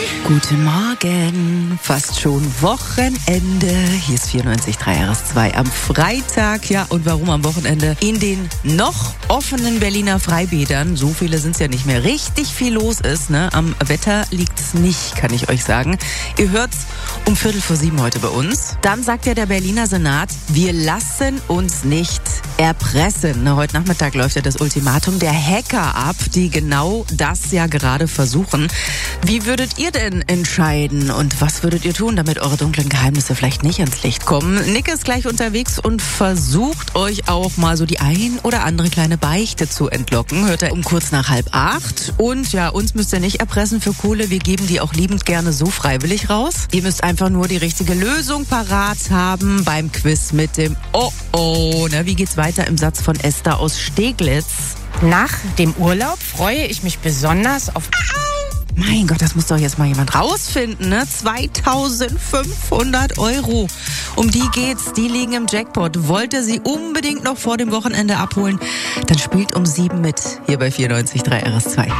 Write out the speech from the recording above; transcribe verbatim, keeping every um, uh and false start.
Guten Morgen, fast schon Wochenende. Hier ist vierundneunzig Komma drei R S zwei am Freitag. Ja, und warum am Wochenende? In den noch offenen Berliner Freibädern, so viele sind es ja nicht mehr, richtig viel los ist. Ne? Am Wetter liegt es nicht, kann ich euch sagen. Ihr hört's um Viertel vor sieben heute bei uns. Dann sagt ja der Berliner Senat, wir lassen uns nicht erpressen. Ne? Heute Nachmittag läuft ja das Ultimatum der Hacker ab, die genau das ja gerade versuchen. Wie würdet ihr denn entscheiden und was würdet ihr tun, damit eure dunklen Geheimnisse vielleicht nicht ans Licht kommen? Nick ist gleich unterwegs und versucht euch auch mal so die ein oder andere kleine Beichte zu entlocken. Hört er um kurz nach halb acht. Und ja, uns müsst ihr nicht erpressen für Kohle. Wir geben die auch liebend gerne so freiwillig raus. Ihr müsst einfach nur die richtige Lösung parat haben beim Quiz mit dem Oh-Oh. Na, wie geht's weiter im Satz von Esther aus Steglitz? Nach dem Urlaub freue ich mich besonders auf... Mein Gott, das muss doch jetzt mal jemand rausfinden, ne? zweitausendfünfhundert Euro. Um die geht's, die liegen im Jackpot. Wollt ihr sie unbedingt noch vor dem Wochenende abholen? Dann spielt um sieben mit, hier bei vierundneunzig Komma drei R S zwei.